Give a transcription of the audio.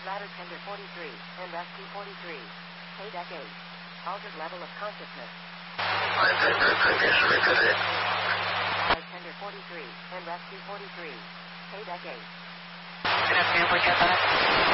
Ladder Tender 43 and Rescue 43. Pay deck 8. Altered level of consciousness. Ladder Tender 43 and Rescue 43. Pay deck 8. Good afternoon,